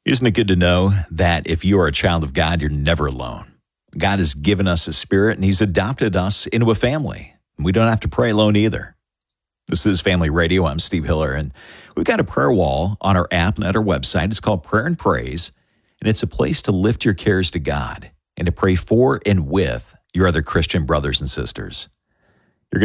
Isn't it good to know that if you are a child of God, you're never alone? God has given us His Spirit, and He's adopted us into a family. We don't have to pray alone either. This is Family Radio. I'm Steve Hiller, and we've got a prayer wall on our app and at our website. It's called Prayer and Praise, and it's a place to lift your cares to God and to pray for and with your other Christian brothers and sisters.